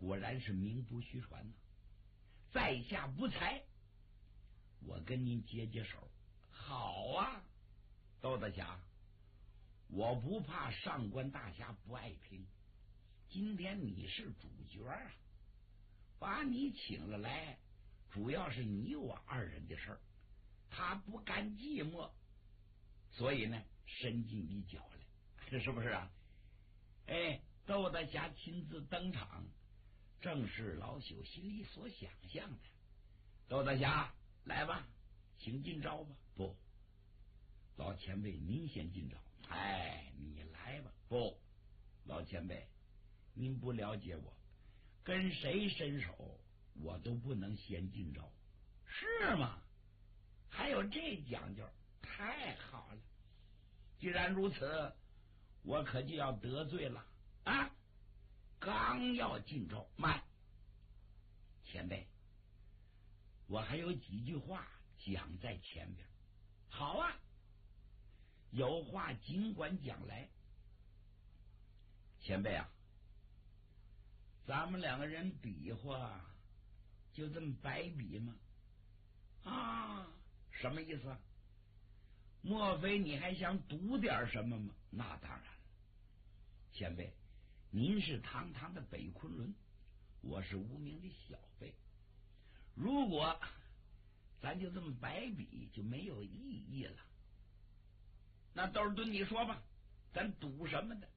果然是名不虚传呐！在下不才，我跟您接接手。好啊，窦大侠，我不怕上官大侠不爱听。今天你是主角啊，把你请了来，主要是你我二人的事儿。他不甘寂寞，所以呢，伸进一脚来，是不是啊？哎，窦大侠亲自登场，正是老朽心里所想象的。窦大侠，来吧，请进招吧。不，老前辈您先进招。哎，你来吧。不，老前辈您不了解我，跟谁伸手我都不能先进招。是吗？还有这讲究，太好了。既然如此，我可就要得罪了啊！刚要进招，慢，前辈，我还有几句话讲在前边。好啊，有话尽管讲来。前辈啊，咱们两个人比划就这么白比吗？啊，什么意思啊？莫非你还想赌点什么吗？那当然了，前辈，您是堂堂的北昆仑，我是无名的小辈，如果咱就这么白比，就没有意义了。那窦尔敦，你说吧，咱赌什么呢？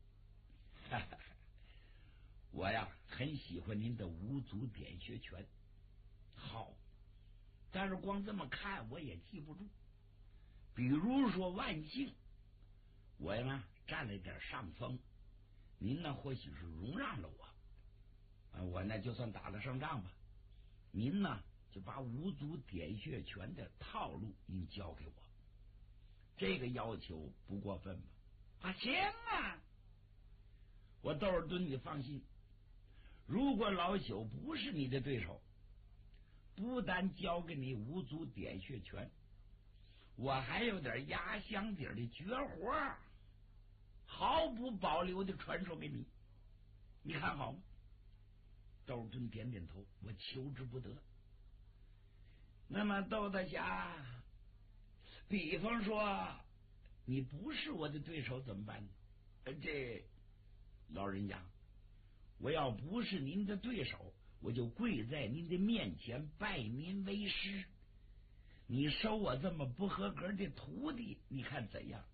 我呀，很喜欢您的五祖点穴拳。好，但是光这么看我也记不住。比如说万幸，我呢占了点上风，您呢或许是容让了我，我呢就算打了胜仗吧。您呢就把五祖点穴拳的套路您教给我，这个要求不过分吧？啊，行啊！我窦尔敦，你放心，如果老朽不是你的对手，不但教给你五祖点穴拳，我还有点压箱底的绝活，毫不保留的传授给你，你看好吗？窦尔敦点点头，我求之不得。那么窦大侠，比方说你不是我的对手怎么办呢？这老人家，我要不是您的对手，我就跪在您的面前拜您为师。你收我这么不合格的徒弟，你看怎样？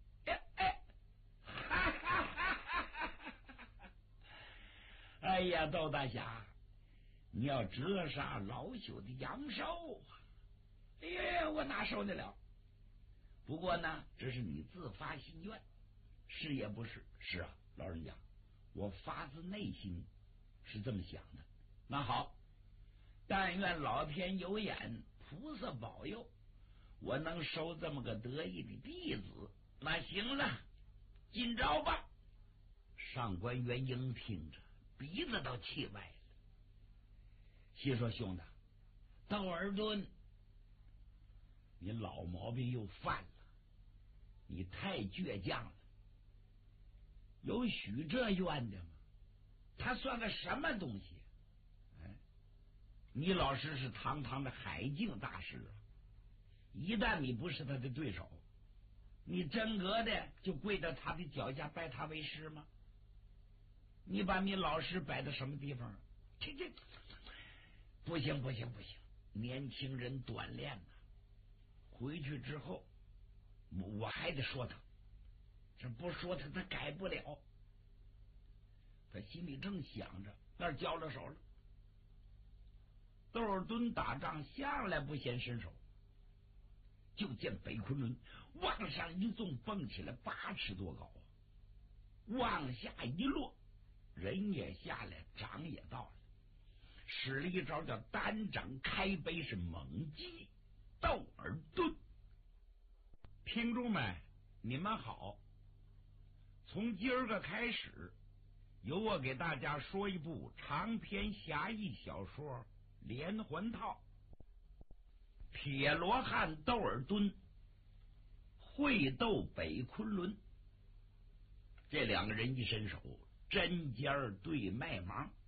哎呀，窦大侠，你要折杀老朽的阳寿啊！哎呀，我哪受得了？不过呢，这是你自发心愿，是也不是？是啊，老人家，我发自内心是这么想的。那好，但愿老天有眼，菩萨保佑，我能收这么个得意的弟子。那行了，进招吧。上官元英听着，鼻子都气歪了，心说：兄弟，窦尔敦，你老毛病又犯了，你太倔强了。有许这冤的吗？他算个什么东西？哎，你老师是堂堂的海境大师啊，一旦你不是他的对手，你真格的就跪到他的脚下拜他为师吗？你把你老师摆到什么地方？这不行不行不行！年轻人短练呐，回去之后我还得说他，这不说他改不了。他心里正想着，那儿交了手了。窦尔敦打仗向来不嫌伸手，就见北昆仑往上一纵，蹦起来8尺多高，往下一落，人也下来，掌也到了，使了一招叫单掌开背，是猛击窦尔敦。听众们，你们好，从今儿个开始，由我给大家说一部长篇侠义小说连环套，铁罗汉窦尔敦会斗北昆仑。这两个人一伸手，针尖对麦芒，